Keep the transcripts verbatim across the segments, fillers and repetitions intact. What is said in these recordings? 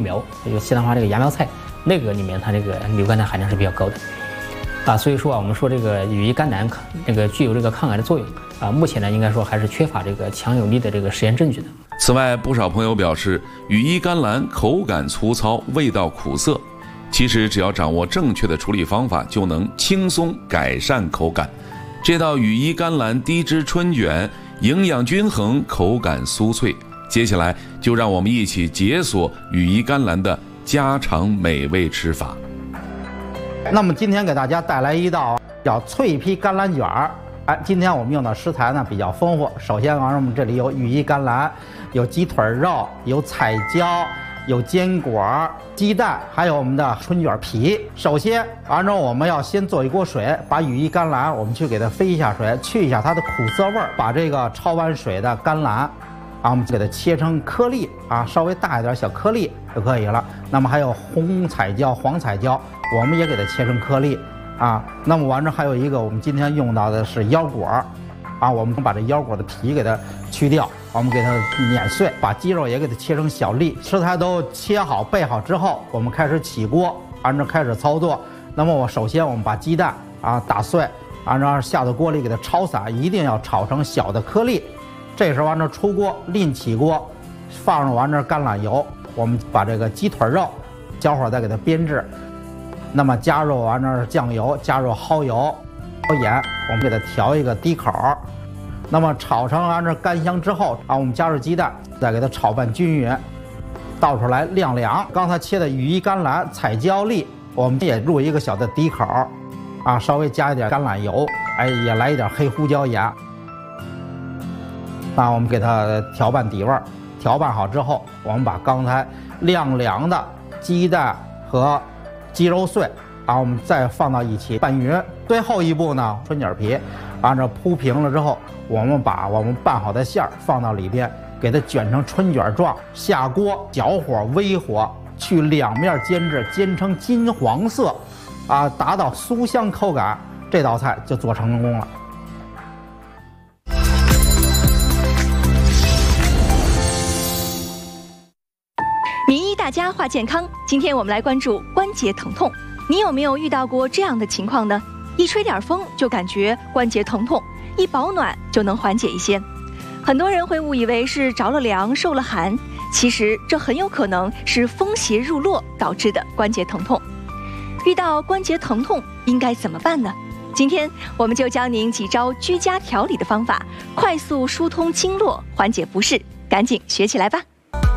苗，有西兰花这个芽苗菜，那个里面它这个硫甘氮含量是比较高的。啊，所以说啊，我们说这个羽衣甘蓝这个具有这个抗癌的作用啊，目前呢应该说还是缺乏这个强有力的这个实验证据的。 此外，不少朋友表示，羽衣甘蓝口感粗糙，味道苦涩。其实只要掌握正确的处理方法，就能轻松改善口感。这道羽衣甘蓝低脂春卷，营养均衡，口感酥脆。接下来就让我们一起解锁羽衣甘蓝的家常美味吃法。 那么今天给大家带来一道叫脆皮甘蓝卷儿。哎，今天我们用的食材呢比较丰富。首先，完了我们这里有羽衣甘蓝，有鸡腿肉，有彩椒，有坚果、鸡蛋，还有我们的春卷皮。首先，完了我们要先做一锅水，把羽衣甘蓝我们去给它飞一下水，去一下它的苦涩味儿。把这个焯完水的甘蓝，啊，我们给它切成颗粒啊，稍微大一点小颗粒就可以了。那么还有红彩椒、黄彩椒，我们也给它切成颗粒啊。那么完了还有一个，我们今天用到的是腰果，啊，我们把这腰果的皮给它去掉，我们给它碾碎，把鸡肉也给它切成小粒。食材都切好备好之后，我们开始起锅，按照开始操作。那么我首先我们把鸡蛋啊打碎，按照下到锅里给它炒散，一定要炒成小的颗粒。这时候完了出锅，另起锅，放上完这橄榄油，我们把这个鸡腿肉小火再给它煸制。那么加入完这酱油，加入蚝油、盐，我们给它调一个低口。那么炒成完这干香之后啊，我们加入鸡蛋，再给它炒拌均匀，倒出来晾凉。刚才切的羽衣甘蓝、彩椒粒，我们也入一个小的低口，啊，稍微加一点橄榄油，哎，也来一点黑胡椒盐。那我们给它调拌底味儿，调拌好之后，我们把刚才晾凉的鸡蛋和鸡肉碎，啊，我们再放到一起拌匀。最后一步呢，春卷皮，按照铺平了之后，我们把我们拌好的馅儿放到里边，给它卷成春卷状，下锅小火微火去两面煎制，煎成金黄色，啊，达到酥香口感，这道菜就做成功了。 名医大家话健康，今天我们来关注关节疼痛。你有没有遇到过这样的情况呢？一吹点风就感觉关节疼痛，一保暖就能缓解一些。很多人会误以为是着了凉、受了寒，其实这很有可能是风邪入络导致的关节疼痛。遇到关节疼痛应该怎么办呢？今天我们就教您几招居家调理的方法，快速疏通经络，缓解不适。赶紧学起来吧！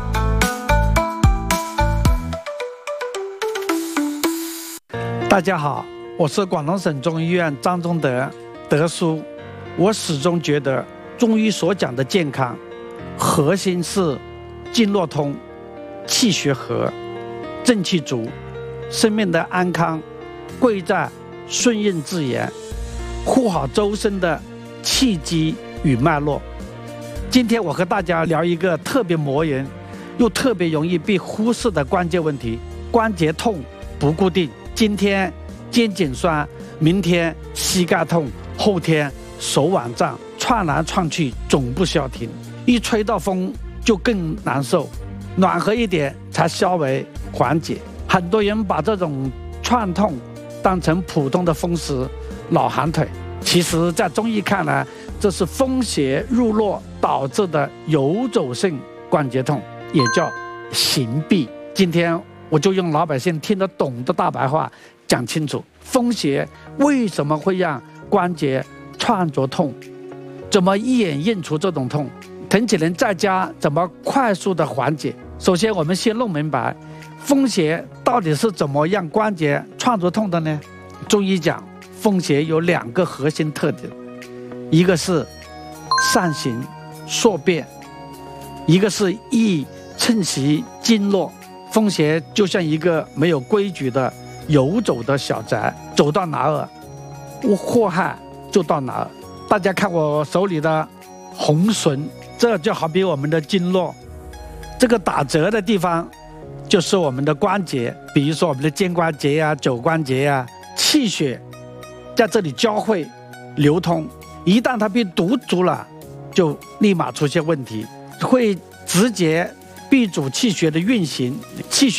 大家好，我是广东省中医院张忠德德叔。我始终觉得中医所讲的健康，核心是经络通、气血和、正气足，生命的安康贵在顺应自然，护好周身的气机与脉络。今天我和大家聊一个特别磨人又特别容易被忽视的关键问题：关节痛不固定。今天肩颈酸，明天膝盖痛，后天手腕胀，窜来窜去总不消停，一吹到风就更难受，暖和一点才稍微缓解。很多人把这种窜痛当成普通的风湿、老寒腿，其实在中医看来，这是风邪入络导致的游走性关节痛，也叫行痹。今天我就用老百姓听得懂的大白话讲清楚，风邪为什么会让关节串着痛，怎么一眼认出这种痛，疼起人在家怎么快速的缓解。首先我们先弄明白风邪到底是怎么让关节串着痛的呢？中医讲风邪有两个核心特点，一个是上行宿便，一个是易侵袭经络。风邪就像一个没有规矩的游走的小宅，走到哪儿祸害就到哪儿。大家看我手里的红绳，这就好比我们的经络，这个打折的地方就是我们的关节，比如说我们的肩关节呀、肘关节呀，气血在这里交汇流通，一旦它被堵住了，就立马出现问题，会直接闭阻气血的运行，气血